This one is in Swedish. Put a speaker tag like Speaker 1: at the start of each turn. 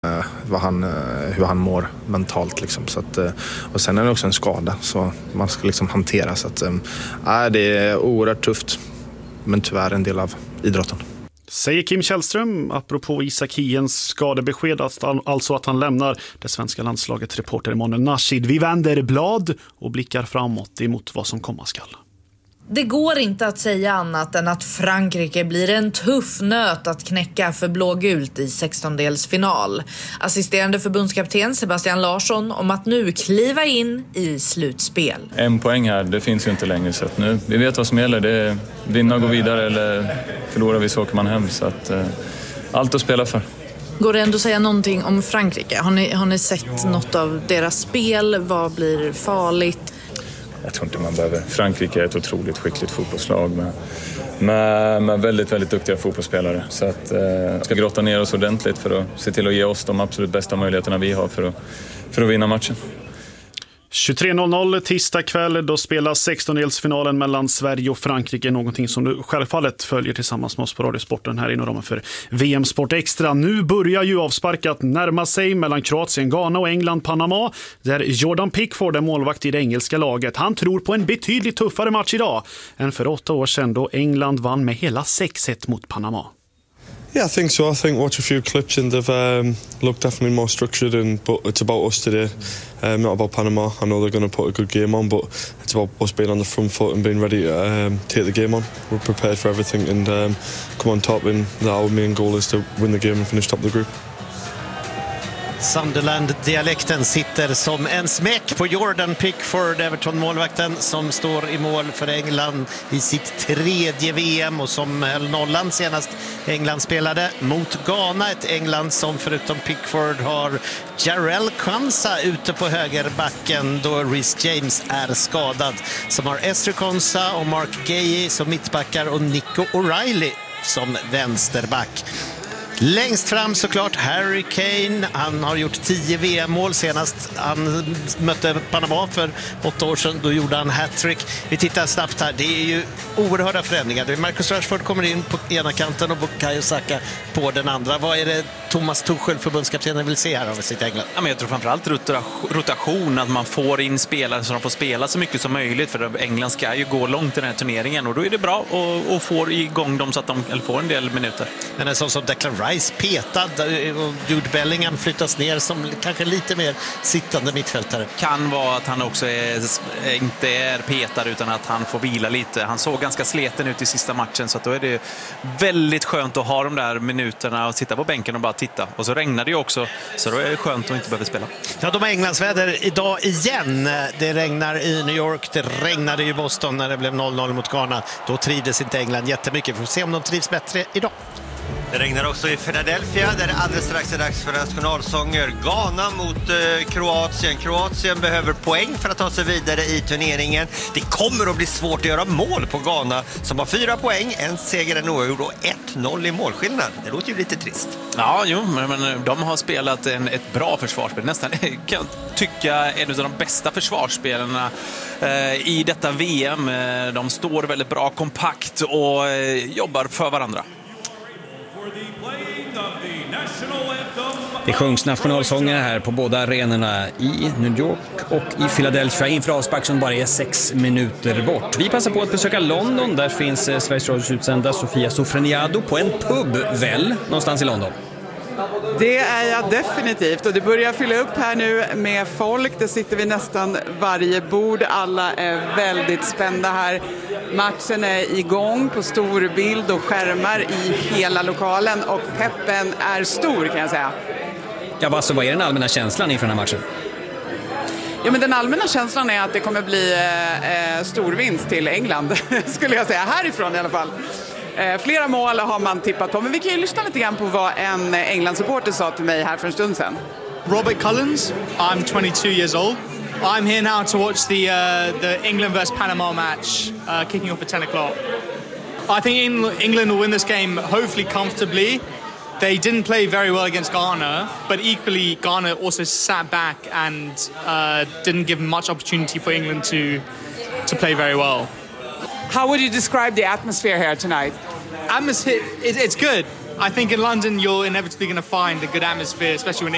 Speaker 1: hur han mår mentalt liksom. Så att, och sen är det också en skada så man ska liksom hantera så att det är oerhört tufft men tyvärr en del av idrotten.
Speaker 2: Säger Kim Källström apropå Isak Hiens skadebesked alltså att han lämnar det svenska landslaget. Reporter Emanuel Nasheed. Vi vänder blad och blickar framåt emot vad som komma skall.
Speaker 3: Det går inte att säga annat än att Frankrike blir en tuff nöt att knäcka för blågult i 16-delsfinal. Assisterande förbundskapten Sebastian Larsson om att nu kliva in i slutspel.
Speaker 4: 1 poäng här, det finns ju inte längre så att nu. Vi vet vad som gäller, det är vinna och gå vidare eller förlora vi så åker man hem. Så att allt att spela för.
Speaker 3: Går det ändå att säga någonting om Frankrike? Har ni sett något av deras spel? Vad blir farligt?
Speaker 4: Jag tror inte man behöver. Frankrike är ett otroligt skickligt fotbollslag med väldigt, väldigt duktiga fotbollsspelare. Så att ska grotta ner oss ordentligt för att se till att ge oss de absolut bästa möjligheterna vi har för att vinna matchen.
Speaker 2: 23.00 tisdag kväll, då spelas 16-delsfinalen mellan Sverige och Frankrike, någonting som du självfallet följer tillsammans med oss på Radiosporten här inom ramen för VM Sport Extra. Nu börjar ju avsparkat närma sig mellan Kroatien, Ghana och England, Panama, där Jordan Pickford är målvakt i det engelska laget. Han tror på en betydligt tuffare match idag än för 8 år sedan då England vann med hela 6-1 mot Panama.
Speaker 5: Yeah, I think so. I think watch a few clips and they've looked definitely more structured, but it's about us today, not about Panama. I know they're going to put a good game on, but it's about us being on the front foot and being ready to take the game on. We're prepared for everything and come on top, and our main goal is to win the game and finish top of the group.
Speaker 6: Sunderland-dialekten sitter som en smäck på Jordan Pickford, Everton-målvakten som står i mål för England i sitt 3:e VM och som höll nollan senast England spelade mot Ghana. Ett England som förutom Pickford har Jarell Quansah ute på högerbacken då Reece James är skadad. Som har Ezri Konsa och Mark Guehi som mittbackar och Nico O'Reilly som vänsterback. Längst fram såklart Harry Kane. Han har gjort 10 VM-mål senast. Han mötte Panama för 8 år sedan. Då gjorde han hattrick. Vi tittar snabbt här. Det är ju oerhörda förändringar. Det är Marcus Rashford kommer in på ena kanten och Bukayo Saka på den andra. Vad är det Thomas Tuchel, förbundskaptenen, vill se här av sitt England?
Speaker 7: Ja, men jag tror framförallt rotation. Att man får in spelare så de får spela så mycket som möjligt. För England ska ju gå långt i den här turneringen. Och då är det bra att få igång dem så att de får en del minuter.
Speaker 6: Men en sån som Declan Rice petad och Jude Bellingham flyttas ner som kanske lite mer sittande mittfältare.
Speaker 7: Kan vara att han också inte är petad utan att han får vila lite. Han såg ganska sleten ut i sista matchen så att då är det väldigt skönt att ha de där minuterna och sitta på bänken och bara titta. Och så regnar det ju också så då är det skönt att inte behöva spela.
Speaker 6: Ja, de har Englandsväder idag igen. Det regnar i New York, det regnade i Boston när det blev 0-0 mot Ghana. Då trivdes inte England jättemycket. Vi får se om de trivs bättre idag.
Speaker 8: Det regnar också i Philadelphia där det alldeles strax är dags för nationalsånger. Ghana mot Kroatien. Kroatien behöver poäng för att ta sig vidare i turneringen. Det kommer att bli svårt att göra mål på Ghana som har 4 poäng, en seger, en oavgjord och 1-0 i målskillnad. Det låter ju lite trist.
Speaker 7: Ja, jo, men de har spelat ett bra försvarsspel. Nästan kan jag tycka en av de bästa försvarsspelarna i detta VM. De står väldigt bra, kompakt och jobbar för varandra.
Speaker 9: Det sjungs nationalsånger här på båda arenorna i New York och i Philadelphia inför avspark som bara är 6 minuter bort. Vi passar på att besöka London. Där finns Sveriges Radios utsända Sofia Sofreniado på en pub väl någonstans i London.
Speaker 10: Det är jag definitivt och det börjar fylla upp här nu med folk. Det sitter vi nästan varje bord. Alla är väldigt spända här. Matchen är igång på stor bild och skärmar i hela lokalen och peppen är stor kan jag säga.
Speaker 9: Ja, alltså, vad är den allmänna känslan inför den här matchen?
Speaker 10: Ja, men den allmänna känslan är att det kommer bli stor vinst till England skulle jag säga, härifrån i alla fall. Flera mål har man tippat på, men vi kan ju lyssna lite grann på vad en England-supporter sa till mig här för en stund sedan.
Speaker 11: Robert Cullens, I'm 22 years old. I'm here now to watch the England vs Panama match kicking off at 10 o'clock. I think England will win this game hopefully comfortably. They didn't play very well against Ghana, but equally Ghana also sat back and didn't give much opportunity for England to play very well.
Speaker 10: How would you describe the atmosphere here tonight?
Speaker 11: Atmosphere, it's good. I think in London you're inevitably going to find a good atmosphere, especially when